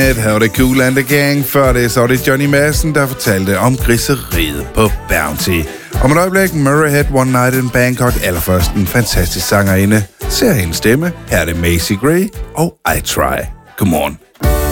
It, her var det Kool and the Gang. Før det, så var det Johnny Madsen, der fortalte om griseriet på Bounty. Om et øjeblik, Murray Head One Night in Bangkok. Allerførst en fantastisk sangerinde. Ser hendes stemme. Her er det Macy Gray og I Try. Come on.